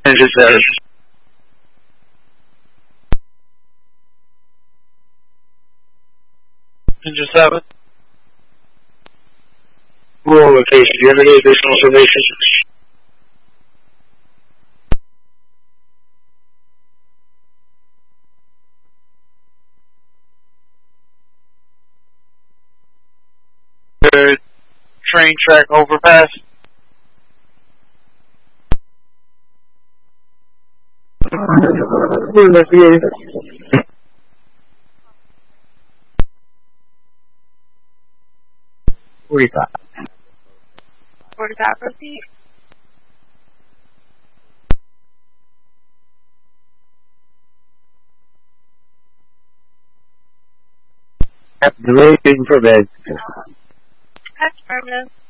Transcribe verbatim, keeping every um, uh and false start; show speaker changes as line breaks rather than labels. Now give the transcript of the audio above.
Ninja seven. Ninja seven. Rural location. Do you have any additional information? The train track overpass.
forty-five.
forty-five, proceed.
Delayed being prevented.
Affirmative.